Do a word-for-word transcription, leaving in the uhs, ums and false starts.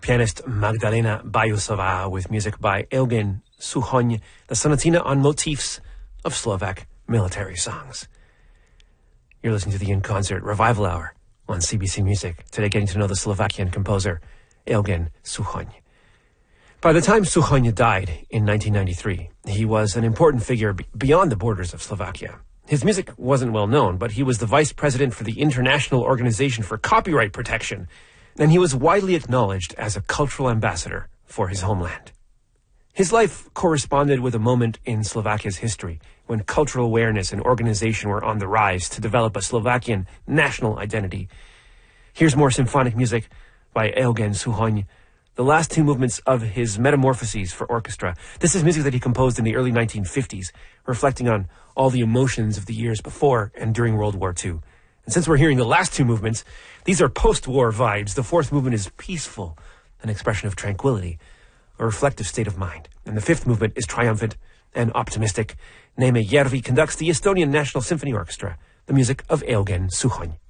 pianist Magdalena Bayusová with music by Eugen Suchoň, the sonatina on motifs of Slovak military songs. You're listening to the In Concert Revival Hour on C B C Music. Today getting to know the Slovakian composer Eugen Suchoň. By the time Suchoň died in nineteen ninety-three, he was an important figure b- beyond the borders of Slovakia. His music wasn't well known, but he was the vice president for the International Organization for Copyright Protection, and he was widely acknowledged as a cultural ambassador for his homeland. His life corresponded with a moment in Slovakia's history when cultural awareness and organization were on the rise to develop a Slovakian national identity. Here's more symphonic music by Eugen Suchoň, the last two movements of his Metamorphoses for orchestra. This is music that he composed in the early nineteen fifties, reflecting on all the emotions of the years before and during World War Two. And since we're hearing the last two movements, these are post-war vibes. The fourth movement is peaceful, an expression of tranquility, a reflective state of mind. And the fifth movement is triumphant and optimistic. Neeme Järvi conducts the Estonian National Symphony Orchestra, the music of Eugen Suchoň.